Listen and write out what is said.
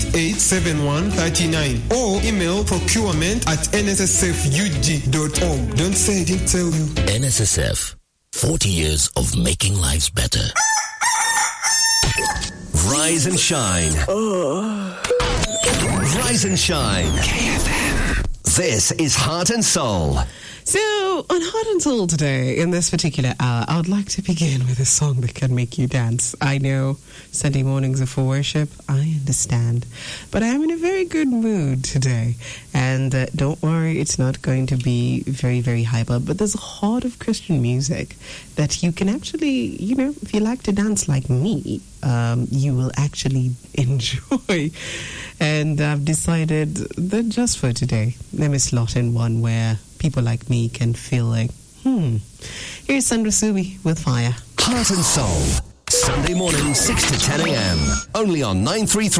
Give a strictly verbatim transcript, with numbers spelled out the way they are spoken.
eight seven one three nine or email procurement at n s s f u g dot org. Don't say I didn't tell you. N S S F, forty years of making lives better. Rise and shine. Oh. Rise and shine. K F M. This is Heart and Soul. So, on Heart and Soul today, in this particular hour, I would like to begin with a song that can make you dance. I know Sunday mornings are for worship, I understand. But I am in a very good mood today. And uh, don't worry, it's not going to be very, very hyper. But there's a heart of Christian music that you can actually, you know, if you like to dance like me, um, you will actually enjoy. And I've decided that just for today, let me slot in one where people like me can feel like, hmm. Here's Sandra Subi with Fire. Heart and Soul, Sunday morning, six to ten a.m. Only on nine three three.